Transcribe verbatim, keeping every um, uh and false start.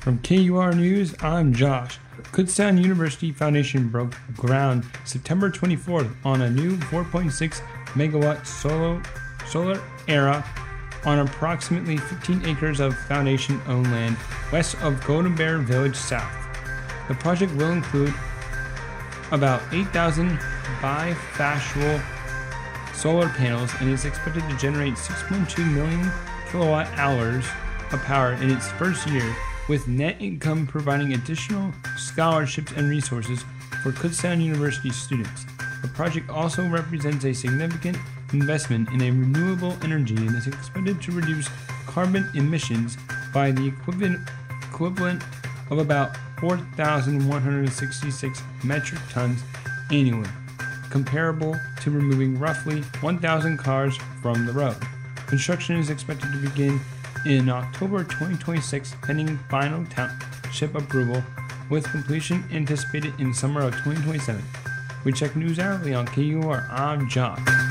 From K U R News, I'm Josh. Kutztown University Foundation broke ground September twenty-fourth on a new four point six megawatt solar, solar era on approximately fifteen acres of Foundation-owned land west of Golden Bear Village South. The project will include about eight thousand bifacial solar panels and is expected to generate six point two million kilowatt hours of power in its first year, with net income providing additional scholarships and resources for Kutztown University students. The project also represents a significant investment in a renewable energy and is expected to reduce carbon emissions by the equivalent, equivalent of about four thousand one hundred sixty-six metric tons annually, comparable to removing roughly one thousand cars from the road. Construction is expected to begin in October twenty twenty-six, pending final township approval, with completion anticipated in summer of twenty twenty-seven. We check news hourly on K U R. I'm John.